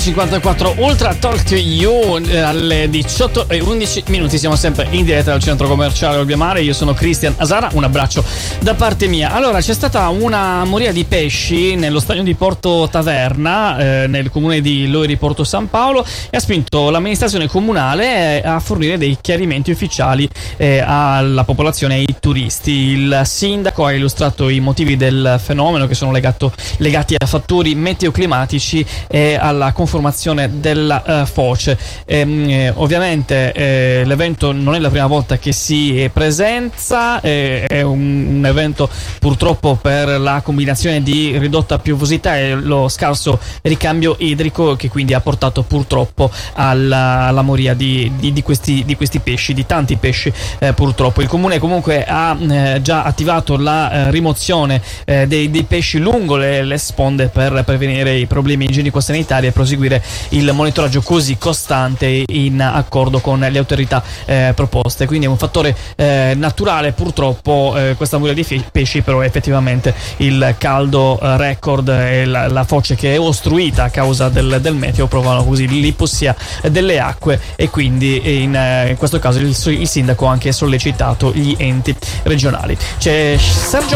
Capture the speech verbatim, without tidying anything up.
cinquantaquattro Ultra Talk to You alle diciotto e undici minuti. Siamo sempre in diretta dal centro commerciale Olbia-Mare. Io sono Cristian Asara, un abbraccio da parte mia. Allora, c'è stata una moria di pesci nello stagno di Porto Taverna, eh, nel comune di Loiri Porto San Paolo, e ha spinto l'amministrazione comunale a fornire dei chiarimenti ufficiali eh, alla popolazione e ai turisti. Il sindaco ha illustrato i motivi del fenomeno, che sono legato, legati a fattori meteoclimatici e alla conformazione della uh, foce. Ehm, eh, ovviamente eh, l'evento non è la prima volta che si presenza, eh, è un, un evento purtroppo per la combinazione di ridotta piovosità e lo scarso ricambio idrico, che quindi ha portato purtroppo alla, alla moria di, di, di, questi, di questi pesci, di tanti pesci eh, purtroppo. Il comune comunque ha eh, già attivato la eh, rimozione eh, dei, dei pesci lungo le, le sponde per prevenire i problemi igienico-sanitari e proseguire il monitoraggio così costante in accordo con le autorità eh, proposte. Quindi è un fattore eh, naturale purtroppo eh, questa moria di fi- pesci, però effettivamente il caldo eh, record e la, la foce che è ostruita a causa del, del meteo provano così l'ipossia delle acque, e quindi in, eh, in questo caso il, il sindaco ha anche sollecitato gli enti regionali. C'è Sergio